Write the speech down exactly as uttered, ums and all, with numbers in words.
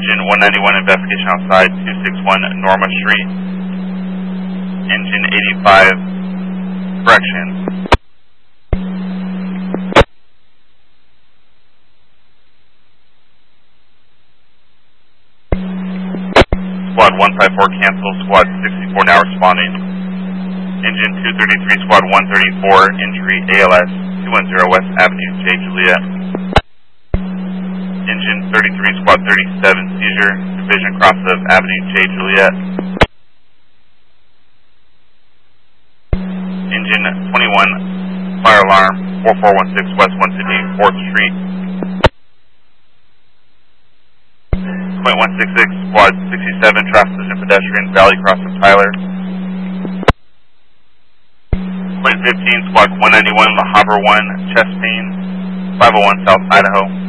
Engine one ninety-one, investigation outside two sixty-one Norma Street. Engine eighty-five, correction. Squad one fifty-four cancel, Squad sixty-four now responding. Engine two thirty-three, Squad one thirty-four, injury A L S two ten West Avenue, J. Juliet. Engine thirty-three, Squad thirty-seven, seizure, division cross of Avenue J. Juliet. Engine twenty-one, fire alarm, four four one six West one fifty-fourth Street. Point one six six, Squad sixty-seven, traffic and pedestrian, Valley Cross of Tyler. Point fifteen, Squad one ninety-one, La Habra one, chest pain, five oh one South Idaho.